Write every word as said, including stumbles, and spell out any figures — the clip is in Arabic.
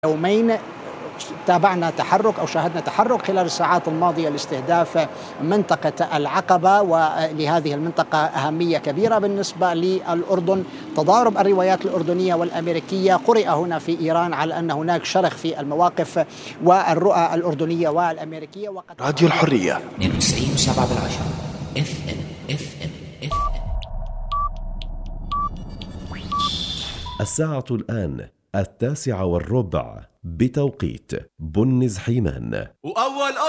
يومين تابعنا تحرك أو شاهدنا تحرك خلال الساعات الماضية لاستهداف منطقة العقبة، ولهذه المنطقة أهمية كبيرة بالنسبة للأردن. تضارب الروايات الأردنية والأمريكية قرئ هنا في إيران على أن هناك شرخ في المواقف والرؤى الأردنية والأمريكية. وقد راديو الحرية اثنين وتسعين وسبعة بالعشرة اف ام اف ام اف ام. الساعة الآن التاسعة والربع بتوقيت بنز حيمان. وأول